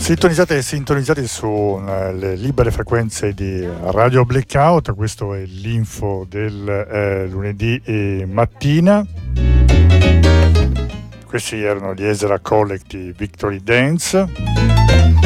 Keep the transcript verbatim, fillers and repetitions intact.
Sintonizzate e sintonizzate sulle libere frequenze di Radio Blackout. Questo è l'info del eh, lunedì eh, mattina. Questi erano gli Ezra Collective Victory Dance.